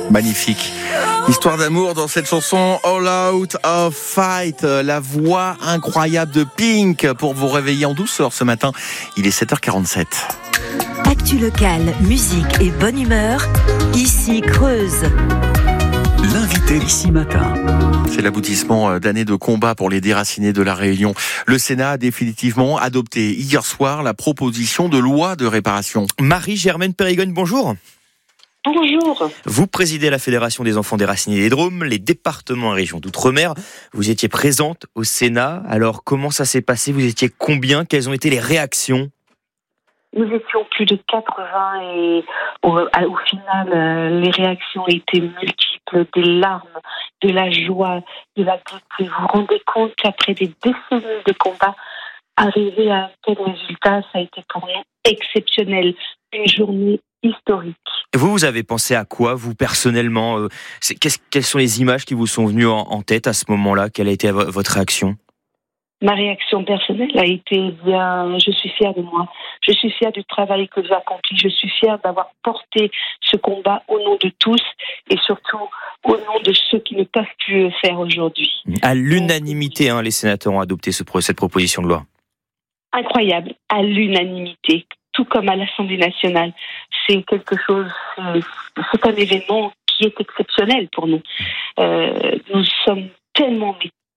Magnifique. Histoire d'amour dans cette chanson All Out of Fight. La voix incroyable de Pink pour vous réveiller en douceur ce matin. Il est 7h47. Actu locale, musique et bonne humeur. Ici Creuse. L'invité d'ici matin. C'est l'aboutissement d'années de combat pour les déracinés de la Réunion. Le Sénat a définitivement adopté hier soir la proposition de loi de réparation. Marie-Germaine Périgogne, bonjour. Bonjour. Vous présidez la Fédération des enfants déracinés des Drômes, les départements et régions d'outre-mer. Vous étiez présente au Sénat. Alors, comment ça s'est passé ? Vous étiez combien ? Quelles ont été les réactions ? Nous étions plus de 80 et au final, les réactions étaient multiples, des larmes, de la joie, de la gaieté. Vous vous rendez compte qu'après des décennies de combat, arriver à un tel résultat, ça a été pour nous exceptionnel. Une journée historique. Vous avez pensé à quoi, vous, personnellement ? Quelles sont les images qui vous sont venues en tête à ce moment-là ? Quelle a été votre réaction ? Ma réaction personnelle a été bien, je suis fière de moi. Je suis fière du travail que j'ai accompli. Je suis fière d'avoir porté ce combat au nom de tous et surtout au nom de ceux qui ne peuvent plus le faire aujourd'hui. À l'unanimité, les sénateurs ont adopté cette proposition de loi. Incroyable, à l'unanimité, tout comme à l'Assemblée nationale. C'est quelque chose, c'est un événement qui est exceptionnel pour nous. Nous sommes tellement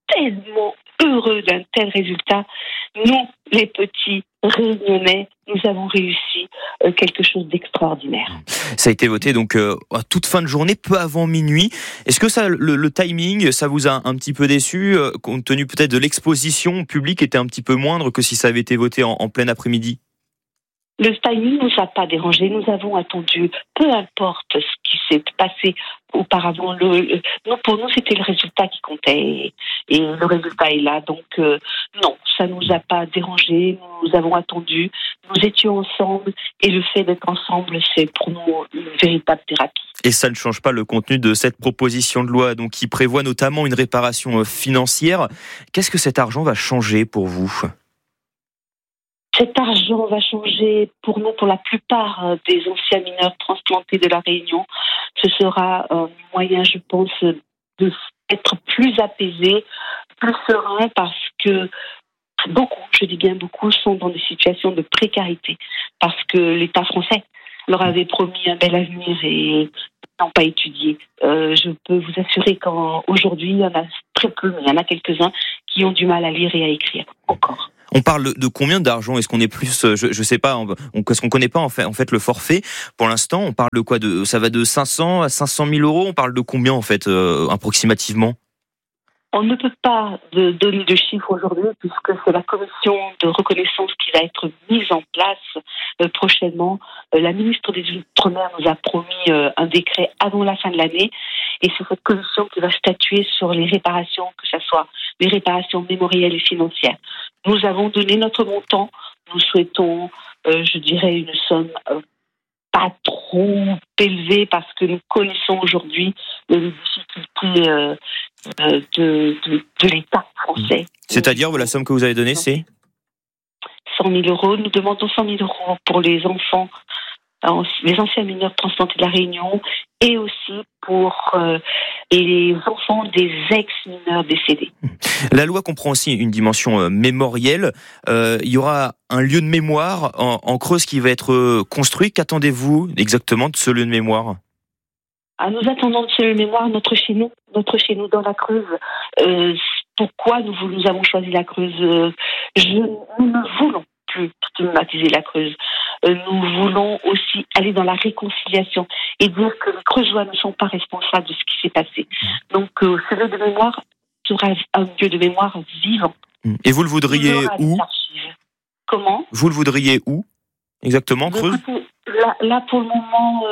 heureux d'un tel résultat. Nous, les petits Réunionnais, nous avons réussi quelque chose d'extraordinaire. Ça a été voté donc à toute fin de journée, peu avant minuit. Est-ce que ça, le timing, ça vous a un petit peu déçu, compte tenu peut-être de l'exposition publique était un petit peu moindre que si ça avait été voté en plein après-midi ? Le timing ne nous a pas dérangé. Nous avons attendu, peu importe ce qui s'est passé auparavant. Pour nous, c'était le résultat qui comptait. Et le résultat est là. Donc, non, ça ne nous a pas dérangé. Nous avons attendu. Nous étions ensemble. Et le fait d'être ensemble, c'est pour nous une véritable thérapie. Et ça ne change pas le contenu de cette proposition de loi, donc qui prévoit notamment une réparation financière. Qu'est-ce que cet argent va changer pour vous ? Cet argent va changer pour nous, pour la plupart des anciens mineurs transplantés de la Réunion. Ce sera un moyen, je pense, d'être plus apaisé, plus serein, parce que beaucoup, je dis bien beaucoup, sont dans des situations de précarité. Parce que l'État français leur avait promis un bel avenir et n'ont pas étudié. Je peux vous assurer qu'aujourd'hui, il y en a très peu, mais il y en a quelques-uns qui ont du mal à lire et à écrire encore. On parle de combien d'argent ? Est-ce qu'on est plus, je sais pas, est-ce qu'on connaît pas en fait le forfait pour l'instant ? On parle de quoi ? Ça va de 500 à 500 000 euros. On parle de combien en fait approximativement ? On ne peut pas donner de chiffres aujourd'hui puisque c'est la commission de reconnaissance qui va être mise en place prochainement. La ministre des Outre-mer nous a promis un décret avant la fin de l'année et c'est cette commission qui va statuer sur les réparations, que ce soit les réparations mémorielles et financières. Nous avons donné notre montant. Nous souhaitons, je dirais, une somme pas trop élevée parce que nous connaissons aujourd'hui les difficultés de l'État français. C'est-à-dire, la somme que vous avez donnée, c'est 100 000 euros. Nous demandons 100 000 euros pour les enfants, les anciens mineurs transplantés de la Réunion et aussi pour les enfants des ex-mineurs décédés. La loi comprend aussi une dimension mémorielle. Il y aura un lieu de mémoire en Creuse qui va être construit. Qu'attendez-vous exactement de ce lieu de mémoire ? Nous attendons de ce lieu de mémoire notre chez nous dans la Creuse. Pourquoi nous avons choisi la Creuse ? Nous ne voulons plus stigmatiser la Creuse. Nous voulons aussi aller dans la réconciliation et dire que les Creusois ne sont pas responsables de ce qui s'est passé. Donc, ce lieu de mémoire sera un lieu de mémoire vivant. Et vous le voudriez où ? Comment ? Vous le voudriez où ? Exactement, Creuse ? Écoutez, là, pour le moment,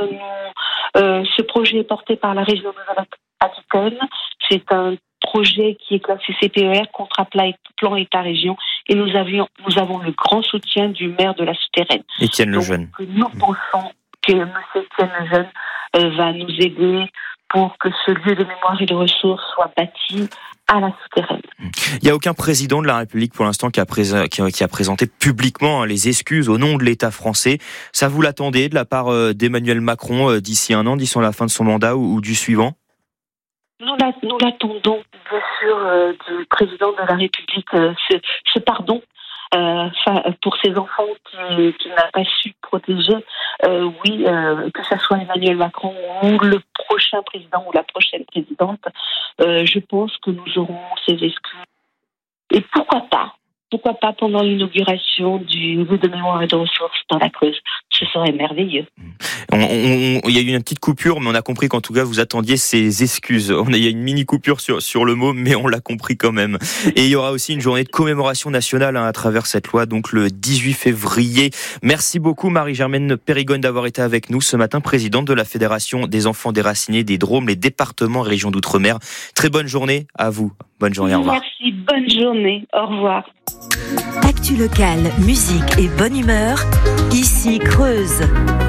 ce projet est porté par la région Nouvelle-Aquitaine. C'est un projet qui est classé CPER, contrat plan État-région, et nous avons le grand soutien du maire de la Souterraine. Étienne Lejeune. Nous pensons que M. Étienne Lejeune va nous aider pour que ce lieu de mémoire et de ressources soit bâti à la souterraine. Il n'y a aucun président de la République pour l'instant qui a présenté publiquement les excuses au nom de l'État français. Ça, vous l'attendez de la part d'Emmanuel Macron d'ici un an, d'ici la fin de son mandat ou du suivant? Nous l'attendons, bien sûr, du président de la République, ce pardon pour ces enfants qu'il n'a pas su protéger. Oui, que ce soit Emmanuel Macron ou le prochain président ou la prochaine présidente, je pense que nous aurons ces excuses. Et pourquoi pas pendant l'inauguration du lieu de mémoire et de ressources dans la Creuse. Ce serait merveilleux. Il y a eu une petite coupure, mais on a compris qu'en tout cas, vous attendiez ces excuses. Il y a une mini coupure sur le mot, mais on l'a compris quand même. Et il y aura aussi une journée de commémoration nationale à travers cette loi, donc le 18 février. Merci beaucoup, Marie-Germaine Périgone, d'avoir été avec nous ce matin, présidente de la Fédération des enfants déracinés des Drômes, les départements et régions d'outre-mer. Très bonne journée à vous. Bonne journée, au revoir. Merci, bonne journée, au revoir. Actu locale, musique et bonne humeur, ici Creuse.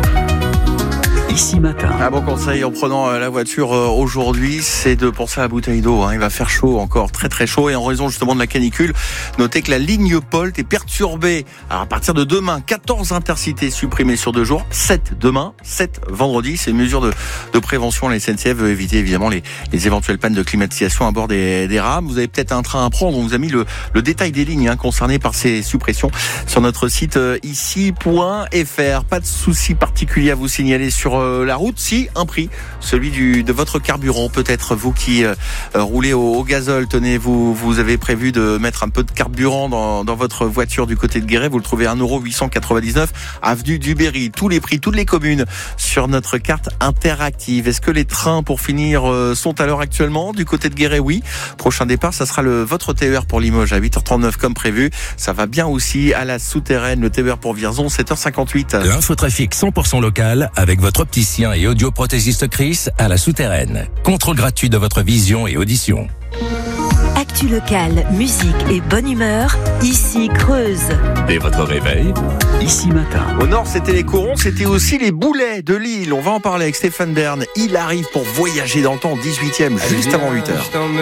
Ici Matin. Un bon conseil en prenant la voiture aujourd'hui, c'est de penser à la bouteille d'eau. Il va faire chaud, encore très très chaud, et en raison justement de la canicule, notez que la ligne Polt est perturbée. Alors à partir de demain, 14 intercités supprimées sur 2 jours, 7 demain, 7 vendredi. C'est une mesure de prévention. La SNCF veut éviter évidemment les éventuelles pannes de climatisation à bord des rames. Vous avez peut-être un train à prendre. On vous a mis le détail des lignes concernées par ces suppressions sur notre site ici.fr. Pas de souci particulier à vous signaler sur la route, si un prix, celui de votre carburant. Peut-être vous qui roulez au gazole, tenez, vous avez prévu de mettre un peu de carburant dans votre voiture du côté de Guéret. Vous le trouvez à 1,899 € avenue du Berry. Tous les prix, toutes les communes sur notre carte interactive. Est-ce que les trains, pour finir, sont à l'heure actuellement du côté de Guéret? Oui. Prochain départ, ça sera votre TER pour Limoges à 8h39 comme prévu. Ça va bien aussi à la souterraine, le TER pour Vierzon, 7h58. L'infotrafic 100% local avec votre opticien et audioprothésiste Chris à la souterraine. Contrôle gratuit de votre vision et audition. Actu locale, musique et bonne humeur, ici Creuse. Dès votre réveil, Ici Matin. Au nord, c'était les corons, c'était aussi les boulets de Lille. On va en parler avec Stéphane Bern. Il arrive pour voyager dans le temps, 18e, juste avant 8h.